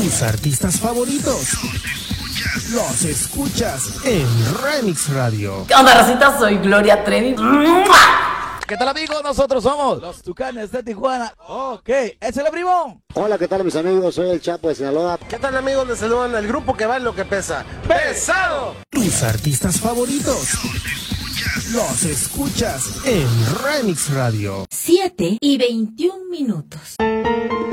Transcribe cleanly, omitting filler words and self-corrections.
Tus artistas favoritos los escuchas en Remix Radio. ¿Qué onda, racita? Soy Gloria Trevi. ¿Qué tal, amigos? Nosotros somos los Tucanes de Tijuana. Ok, ¿es el primo? Hola, ¿qué tal, mis amigos? Soy el Chapo de Sinaloa. ¿Qué tal, amigos? Les saludan el grupo que vale lo que pesa. ¡Pesado! Tus artistas favoritos los escuchas en Remix Radio. 7:21.